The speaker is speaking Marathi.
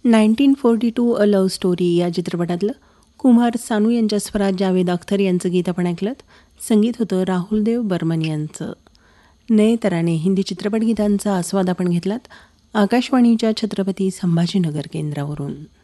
1942 अ लव्ह स्टोरी या चित्रपटातलं कुमार सानू यांच्या स्वरात जावेद अख्तर यांचं गीत आपण ऐकलं. संगीत होतं राहुलदेव बर्मन यांचं. नयनताराने हिंदी चित्रपट गीतांचा आस्वाद आपण घेतलात आकाशवाणीच्या छत्रपती संभाजीनगर केंद्रावरून.